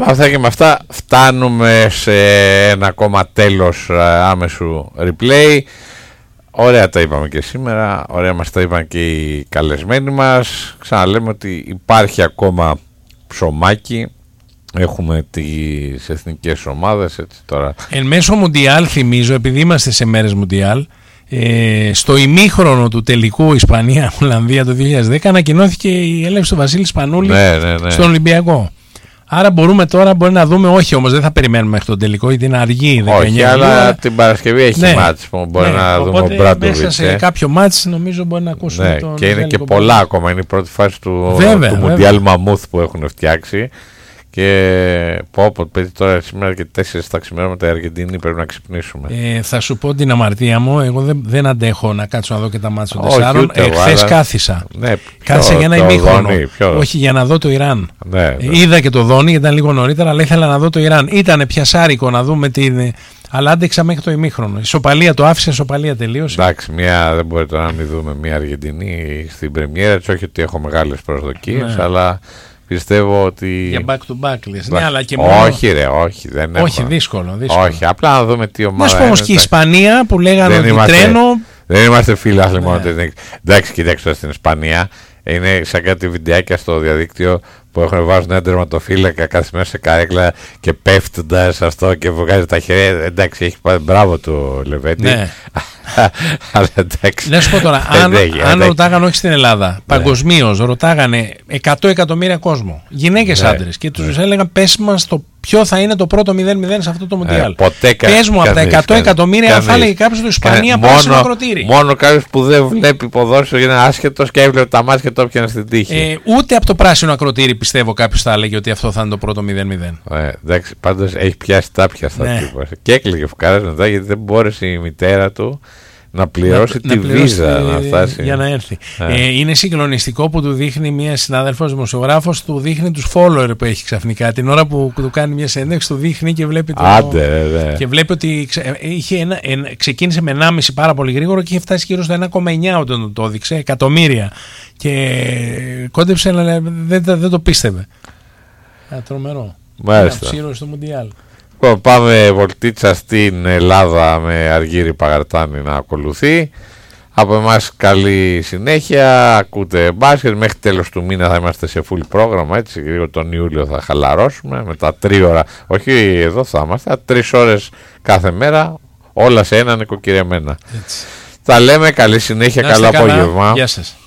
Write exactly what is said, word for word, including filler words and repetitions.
Με αυτά και με αυτά φτάνουμε σε ένα ακόμα τέλος άμεσου replay. Ωραία τα είπαμε και σήμερα, ωραία μας τα είπαν και οι καλεσμένοι μας. Ξαναλέμε ότι υπάρχει ακόμα ψωμάκι. Έχουμε τις εθνικές ομάδες έτσι τώρα. Εν μέσω Μουντιάλ, θυμίζω, επειδή είμαστε σε μέρες Μουντιάλ, ε, στο ημίχρονο του τελικού Ισπανία-Ολλανδία το δύο χιλιάδες δέκα ανακοινώθηκε η έλευση του Βασίλη Σπανούλη ναι, ναι, ναι. στον Ολυμπιακό. Άρα μπορούμε τώρα μπορεί να δούμε, όχι όμως δεν θα περιμένουμε μέχρι τον τελικό γιατί είναι αργή δεκαεννιά. Όχι, αλλά την Παρασκευή έχει ναι. μάτς που μπορεί ναι, να δούμε ο Μπράντοβιτς. Μέσα σε ε? κάποιο μάτς νομίζω μπορεί να ακούσουμε ναι, τον. Και είναι και πολλά ακόμα. Είναι η πρώτη φάση του, βέβαια, του Μουντιάλ Μαμούθ που έχουν φτιάξει. Και πω πω παιδί τώρα σήμερα και τέσσερις τα ξημερώματα η Αργεντινή πρέπει να ξυπνήσουμε. Ε, θα σου πω την αμαρτία μου. Εγώ δεν, δεν αντέχω να κάτσω να δω και τα μάτια των τεσσάρων. Εχθές αλλά... κάθισα. Ναι, Κάθισα για ένα ημίχρονο. Όχι για να δω το Ιράν. Ναι, ναι. Είδα και το Δόνι, ήταν λίγο νωρίτερα, αλλά ήθελα να δω το Ιράν. Ήταν πιασάρικο να δούμε την. Αλλά άντεξα μέχρι το ημίχρονο. Η σοπαλία το άφησε, η σοπαλία τελείωσε. Εντάξει, μια, δεν μπορεί τώρα να μην δούμε μια Αργεντινή στην πρεμιέρα. Όχι ότι έχω μεγάλες προσδοκίες, ναι. αλλά. Πιστεύω ότι. Για back to back λες. Ναι, αλλά και μόνο... Όχι, ρε, όχι. Δεν όχι, έχω... δύσκολο, δύσκολο. Όχι, απλά να δούμε τι ομάδα. Να σου πω όμως και η Ισπανία που λέγανε ότι είμαστε... τρένο. Δεν είμαστε φίλοι μόνο. Ναι. Εντάξει, κοιτάξτε στην Ισπανία. Είναι σαν κάτι βιντεάκια στο διαδίκτυο που έχουν βάζουν ένα τερματοφύλακα κάθε μέρα σε καρέκλα και πέφτοντας αυτό και βγάζει τα χέρια. Εντάξει, έχει πάει μπράβο του Λεβέντη. Ναι. Αλλά εντάξει. Να σου πω τώρα, αν, αν ρωτάγανε όχι στην Ελλάδα, ναι. παγκοσμίως ρωτάγανε εκατό εκατομμύρια κόσμο, γυναίκες ναι. άντρες, και τους ναι. έλεγαν πες μας το ποιο θα είναι το πρώτο μηδέν μηδέν σε αυτό το Μουντιάλ. Ε, πες μου από τα εκατό εκατομμύρια αν θα έλεγε κάποιος ότι η Ισπανία πάει σε ένα ακροτήρι. Μόνο κάποιος που δεν βλέπει ποδόσφαιρο είναι άσχετος και έβλεπε τα μάτια και το έπιανε στην τύχη. Ε, ούτε από το πράσινο ακροτήρι πιστεύω κάποιος θα έλεγε ότι αυτό θα είναι το πρώτο μηδέν μηδέν. Ε, εντάξει, πάντως έχει πιάσει τάπια στα ναι. τύπα. Και έκλαιγε φουκάρας μετά γιατί δεν μπόρεσε η μητέρα του να πληρώσει να, τη να βίζα τη... να φτάσει. Για να έρθει. Ε. Ε, είναι συγκλονιστικό που του δείχνει μια συνάδελφος δημοσιογράφος, του δείχνει τους follower που έχει ξαφνικά. Την ώρα που του κάνει μια συνέντευξη, του δείχνει και βλέπει, το... Άντε, δε. Και βλέπει ότι ξε... είχε ένα, ένα, ξεκίνησε με ενάμιση πάρα πολύ γρήγορα και είχε φτάσει γύρω στο ένα κόμμα εννιά όταν το έδειξε, εκατομμύρια. Και κόντεψε, αλλά δεν, δεν το πίστευε. Α, τρομερό. Μάλιστα. Ψήρωση στο Μουντιάλ. Πάμε βολτίτσα στην Ελλάδα με Αργύρη Παγαρτάνη να ακολουθεί. Από εμάς καλή συνέχεια. Ακούτε μπάσκετ. Μέχρι τέλος του μήνα θα είμαστε σε full πρόγραμμα. Έτσι, λίγο τον Ιούλιο θα χαλαρώσουμε. Με τα τρία ώρα. Όχι εδώ θα είμαστε. Τρεις ώρες κάθε μέρα. Όλα σε ένα νοικοκυρεμένα. Τα λέμε. Καλή συνέχεια. Καλό απόγευμα. Γεια σας.